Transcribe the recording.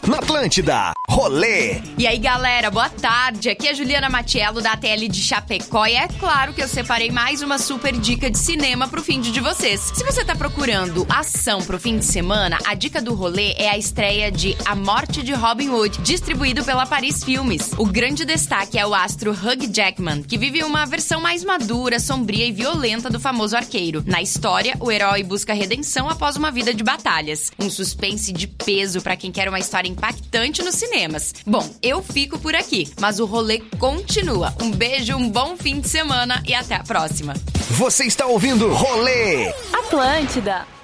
na Atlântida. Rolê. E aí, galera, boa tarde. Aqui é a Juliana Matiello da ATL de Chapecó e é claro que eu separei mais uma super dica de cinema pro fim de vocês. Se você tá procurando ação pro fim de semana, a dica do rolê é a estreia de A Morte de Robin Hood, distribuído pela Paris Filmes. O grande destaque é o astro Hugh Jackman, que vive uma versão mais madura, sombria e violenta do famoso arqueiro. Na história, o herói busca redenção após uma vida de batalhas. Um suspense de peso pra quem quer uma história impactante nos cinemas. Bom, eu fico por aqui, mas o rolê continua. Um beijo, um bom fim de semana e até a próxima. Você está ouvindo Rolê Atlântida.